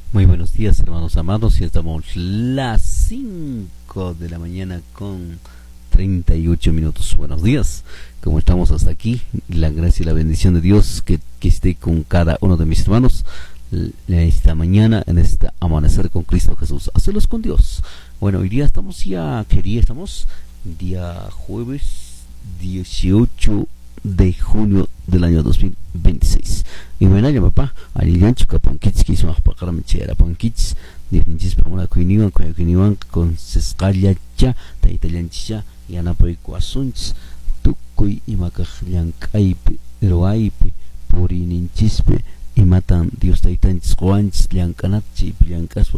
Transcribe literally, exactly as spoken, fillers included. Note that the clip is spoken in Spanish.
Muy buenos días, hermanos amados, y estamos las cinco de la mañana con treinta y ocho minutos. Buenos días, ¿cómo estamos hasta aquí? La gracia y la bendición de Dios que, que esté con cada uno de mis hermanos en esta mañana, en este amanecer con Cristo Jesús. Hacelos con Dios. Bueno, hoy día estamos ya, ¿qué día estamos? Día jueves dieciocho de junio del año dos mil veintiséis. Y bueno, ya papá, aliancho capanquits que hizo para mechera panquits, difinchis para una cuiniwan, cuiniwan con sescalia cha, ta italiancha, y ana por cuasunch, tucuy y macajliancaipe, eroaipe, purinichispe, y matan Dios taitanchis, guanchis, liancanachi, liancas.